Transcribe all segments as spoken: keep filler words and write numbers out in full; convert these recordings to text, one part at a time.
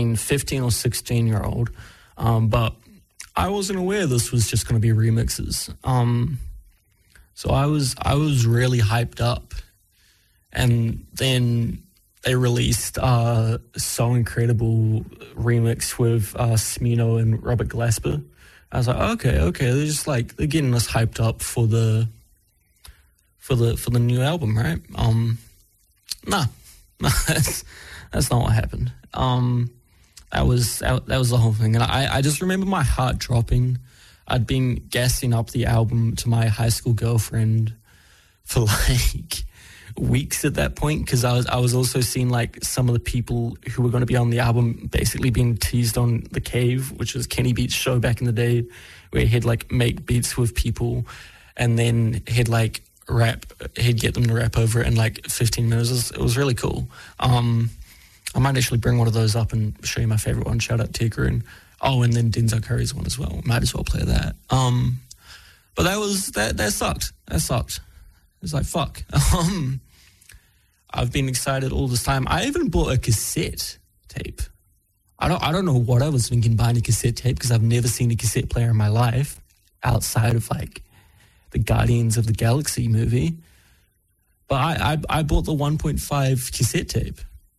sixteen, fifteen or sixteen year old. Um, but I wasn't aware this was just going to be remixes. Um, so I was I was really hyped up. And then they released uh, So Incredible remix with uh, Smino and Robert Glasper. I was like, okay, okay, they're just like they're getting us hyped up for the for the for the new album, right? Um, nah, nah, that's that's not what happened. Um, that was that, that was the whole thing, and I I just remember my heart dropping. I'd been gassing up the album to my high school girlfriend for like weeks at that point, because I was I was also seeing like some of the people who were going to be on the album basically being teased on The Cave, which was Kenny Beats' show back in the day, where he'd like make beats with people and then he'd like rap, he'd get them to rap over it in like fifteen minutes. It was, it was really cool. Um, I might actually bring one of those up and show you my favorite one. Shout out Tigger. Oh, and then Denzel Curry's one as well. Might as well play that. Um, but that was that that sucked. That sucked. It's like, fuck. Um, I've been excited all this time. I even bought a cassette tape. I don't I don't know what I was thinking buying a cassette tape, because I've never seen a cassette player in my life outside of like the Guardians of the Galaxy movie. But I, I, I bought the one point five cassette tape.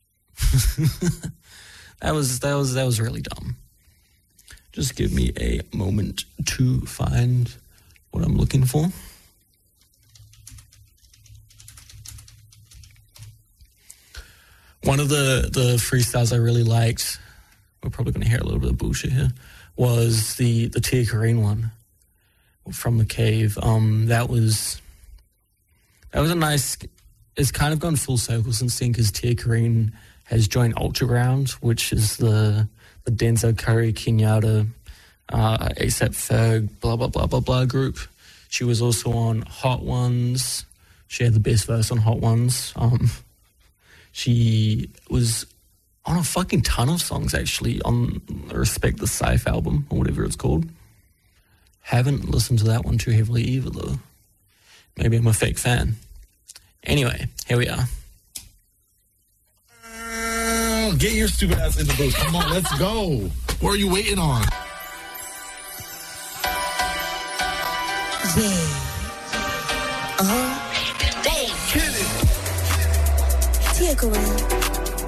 that was that was that was really dumb. Just give me a moment to find what I'm looking for. One of the, the freestyles I really liked, we're probably going to hear a little bit of bullshit here, was the, the Tia Kareen one from The Cave. Um, that was that was a nice, it's kind of gone full circle since then, because Tia Kareen has joined Ultraground, which is the, the Denzel Curry, Kenyatta, uh, A$AP Ferg, blah, blah, blah, blah, blah group. She was also on Hot Ones. She had the best verse on Hot Ones. Um... She was on a fucking ton of songs, actually, on the Respect the Cypher album, or whatever it's called. Haven't listened to that one too heavily either, though. Maybe I'm a fake fan. Anyway, here we are. Uh, get your stupid ass in the booth. Come on, let's go. What are you waiting on? Yeah. Uh-huh. Kill it. Tia Kareen.